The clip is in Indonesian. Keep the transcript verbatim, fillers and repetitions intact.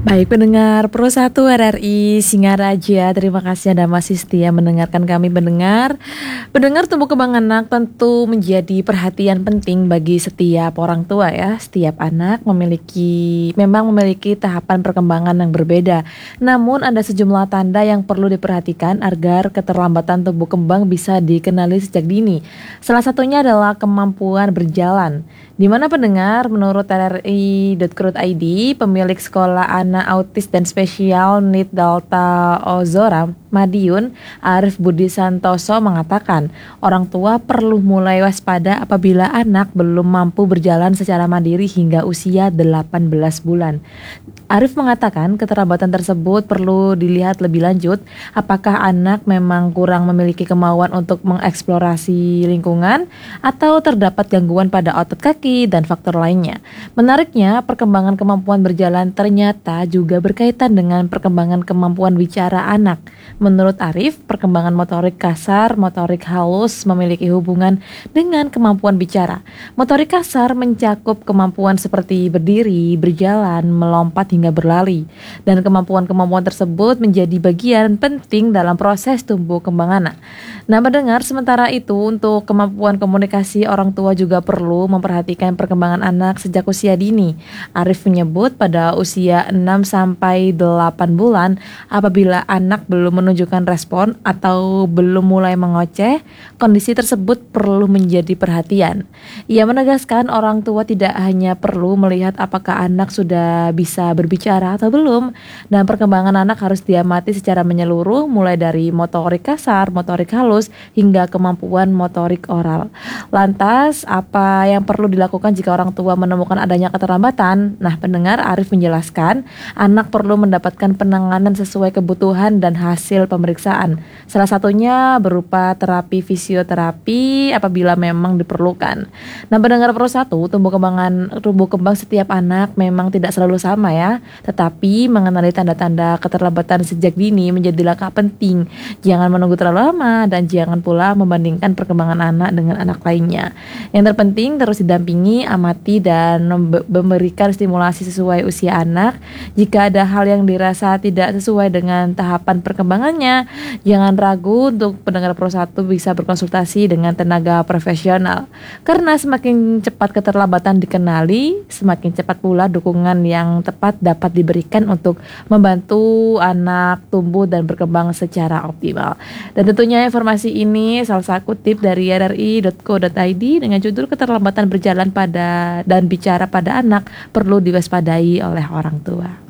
Baik pendengar Pro satu R R I Singaraja, terima kasih Anda masih setia mendengarkan kami pendengar. Pendengar, tumbuh kembang anak tentu menjadi perhatian penting bagi setiap orang tua ya. Setiap anak memiliki memang memiliki tahapan perkembangan yang berbeda. Namun ada sejumlah tanda yang perlu diperhatikan agar keterlambatan tumbuh kembang bisa dikenali sejak dini. Salah satunya adalah kemampuan berjalan. Di mana pendengar, menurut R R I dot co dot I D, pemilik sekolah anak autis dan spesial need Delta Ozora Madiun, Arif Budi Santoso mengatakan, orang tua perlu mulai waspada apabila anak belum mampu berjalan secara mandiri hingga usia delapan belas bulan. Arif mengatakan keterlambatan tersebut perlu dilihat lebih lanjut, apakah anak memang kurang memiliki kemauan untuk mengeksplorasi lingkungan atau terdapat gangguan pada otot kaki dan faktor lainnya. Menariknya, perkembangan kemampuan berjalan ternyata juga berkaitan dengan perkembangan kemampuan bicara anak. Menurut Arif, perkembangan motorik kasar, motorik halus memiliki hubungan dengan kemampuan bicara. Motorik kasar mencakup kemampuan seperti berdiri, berjalan, melompat hingga berlari. Dan kemampuan-kemampuan tersebut menjadi bagian penting dalam proses tumbuh kembang anak. Nah, mendengar, sementara itu untuk kemampuan komunikasi, orang tua juga perlu memperhatikan perkembangan anak sejak usia dini. Arif menyebut pada usia enam sampai delapan bulan, apabila anak belum menunjukkan respon atau belum mulai mengoceh, kondisi tersebut perlu menjadi perhatian. Ia menegaskan orang tua tidak hanya perlu melihat apakah anak sudah bisa berbicara atau belum, dan perkembangan anak harus diamati secara menyeluruh, mulai dari motorik kasar, motorik halus, hingga kemampuan motorik oral. Lantas, apa yang perlu dilakukan jika orang tua menemukan adanya keterlambatan? Nah, pendengar, Arif menjelaskan, anak perlu mendapatkan penanganan sesuai kebutuhan dan hasil pemeriksaan. Salah satunya berupa terapi fisioterapi apabila memang diperlukan. Nah, pendengar Pro satu, tumbuh kembangan tumbuh kembang setiap anak memang tidak selalu sama ya. Tetapi mengenali tanda-tanda keterlambatan sejak dini menjadi langkah penting. Jangan menunggu terlalu lama dan jangan pula membandingkan perkembangan anak dengan anak lainnya. Yang terpenting terus didampingi, amati dan memberikan stimulasi sesuai usia anak. Jika ada hal yang dirasa tidak sesuai dengan tahapan perkembangannya, jangan ragu untuk pendengar Pro satu bisa berkonsultasi dengan tenaga profesional. Karena semakin cepat keterlambatan dikenali, semakin cepat pula dukungan yang tepat dapat diberikan untuk membantu anak tumbuh dan berkembang secara optimal. Dan tentunya informasi ini salah satu kutip dari R R I dot co dot I D dengan judul keterlambatan berjalan pada dan bicara pada anak perlu diwaspadai oleh orang tua.